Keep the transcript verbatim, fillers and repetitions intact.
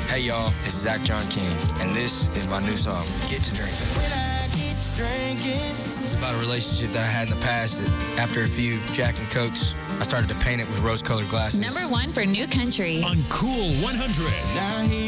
Hey y'all, it's Zach John King, and this is my new song, Get to Drinking. When I get to drinking. It's about a relationship that I had in the past that after a few Jack and Cokes, I started to paint it with rose-colored glasses. Number one for New Country. On Cool one hundred. Now he